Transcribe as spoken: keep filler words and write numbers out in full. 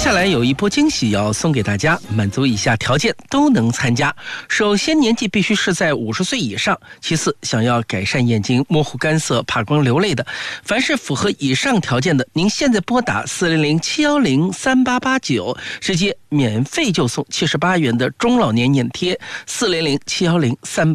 下来有一波惊喜要送给大家，满足以下条件都能参加。首先，年纪必须是在五十岁以上；其次，想要改善眼睛模糊干涩、怕光流泪的。凡是符合以上条件的，您现在拨打四零零七一零三八八九，直接免费就送七十八元的中老年眼贴，四零零七一零三